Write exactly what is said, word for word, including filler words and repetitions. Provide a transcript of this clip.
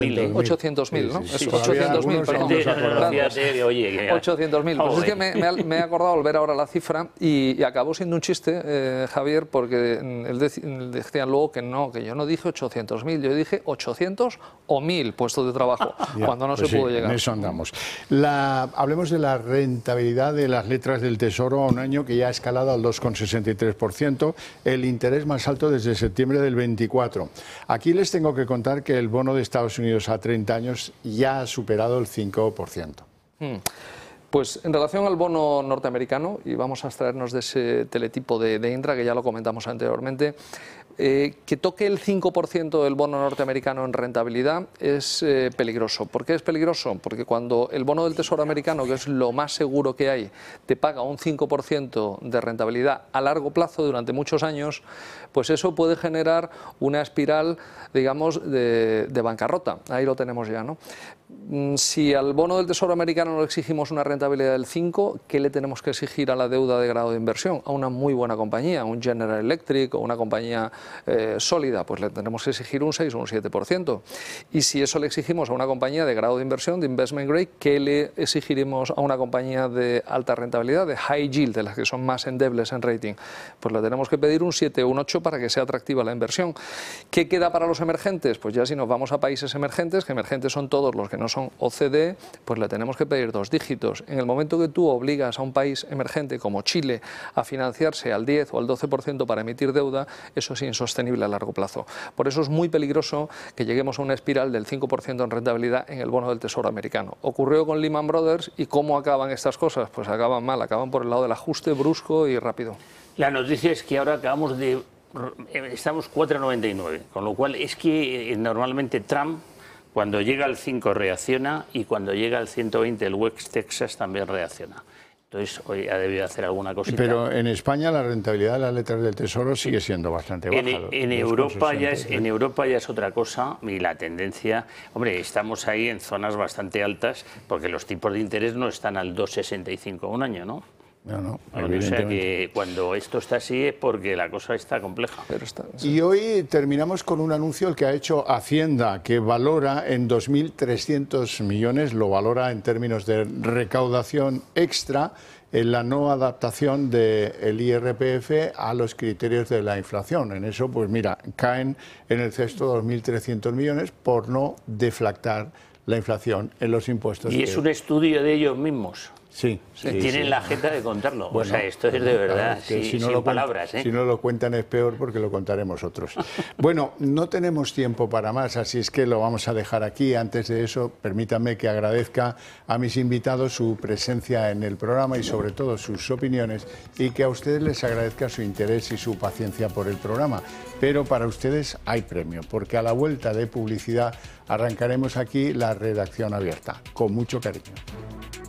ochocientos mil, ¿no? Sí, sí, Es sí, ochocientos mil, perdón. ochocientos mil. Pues es que me, me, ha, me he acordado al ver ahora la cifra y, y acabó siendo un chiste, eh, Javier, porque él decían luego que no, que yo no dije ochocientos mil, yo dije ochocientos o mil puestos de trabajo, ya, cuando no pues se pudo sí, llegar. En eso andamos. La, hablemos de la rentabilidad de las letras del Tesoro a un año que ya ha escalado al dos coma sesenta y tres por ciento, el interés más alto desde septiembre del veinticuatro. Aquí les tengo que contar que el bono de Estados Unidos a treinta años ya ha superado el cinco por ciento. Hmm. Pues en relación al bono norteamericano, y vamos a extraernos de ese teletipo de, de Indra, que ya lo comentamos anteriormente, eh, que toque el cinco por ciento del bono norteamericano en rentabilidad es eh, peligroso. ¿Por qué es peligroso? Porque cuando el bono del Tesoro americano, que es lo más seguro que hay, te paga un cinco por ciento de rentabilidad a largo plazo durante muchos años, pues eso puede generar una espiral, digamos, de, de bancarrota. Ahí lo tenemos ya, ¿no? Si al bono del Tesoro americano no le exigimos una rentabilidad del cinco, ¿qué le tenemos que exigir a la deuda de grado de inversión? A una muy buena compañía, un General Electric o una compañía eh, sólida, pues le tenemos que exigir un seis o un siete por ciento. Y si eso le exigimos a una compañía de grado de inversión, de investment grade, ¿qué le exigiremos a una compañía de alta rentabilidad, de high yield, de las que son más endebles en rating? Pues le tenemos que pedir un siete o un ocho para que sea atractiva la inversión. ¿Qué queda para los emergentes? Pues ya si nos vamos a países emergentes, que emergentes son todos los que no son O C D E, pues le tenemos que pedir dos dígitos. En el momento que tú obligas a un país emergente como Chile a financiarse al diez o al doce por ciento para emitir deuda, eso es insostenible a largo plazo. Por eso es muy peligroso que lleguemos a una espiral del cinco por ciento en rentabilidad en el bono del Tesoro americano. Ocurrió con Lehman Brothers, y ¿cómo acaban estas cosas? Pues acaban mal, acaban por el lado del ajuste brusco y rápido. La noticia es que ahora acabamos de... estamos cuatro noventa y nueve, con lo cual es que normalmente Trump, cuando llega al cinco reacciona, y cuando llega al ciento veinte el West Texas también reacciona. Entonces hoy ha debido hacer alguna cosita. Pero en España la rentabilidad de las letras del Tesoro sigue siendo bastante baja. En, en, Europa ya es, en Europa ya es otra cosa, y la tendencia... Hombre, estamos ahí en zonas bastante altas, porque los tipos de interés no están al dos coma sesenta y cinco a un año, ¿no? No, no, bueno, o sea que cuando esto está así es porque la cosa está compleja. Pero está, sí. Y hoy terminamos con un anuncio el que ha hecho Hacienda, que valora en dos mil trescientos millones, lo valora en términos de recaudación extra, en la no adaptación del I R P F a los criterios de la inflación. En eso, pues mira, caen en el cesto dos mil trescientos millones por no deflactar la inflación en los impuestos. Y que... es un estudio de ellos mismos. Sí, sí, y tienen sí. la jeta de contarlo. Bueno, o sea, esto es de verdad, que sí, si no sin lo palabras. ¿eh? Si no lo cuentan es peor, porque lo contaremos otros. Bueno, no tenemos tiempo para más, así es que lo vamos a dejar aquí. Antes de eso, permítanme que agradezca a mis invitados su presencia en el programa y sobre todo sus opiniones, y que a ustedes les agradezca su interés y su paciencia por el programa. Pero para ustedes hay premio, porque a la vuelta de publicidad arrancaremos aquí la redacción abierta, con mucho cariño.